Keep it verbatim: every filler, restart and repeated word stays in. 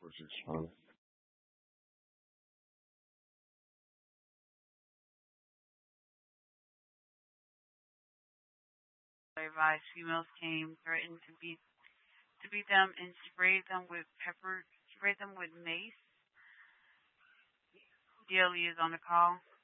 which is funny. Advised females came, threatened to beat to beat them, and sprayed them with pepper, sprayed them with mace. D L E is on the call.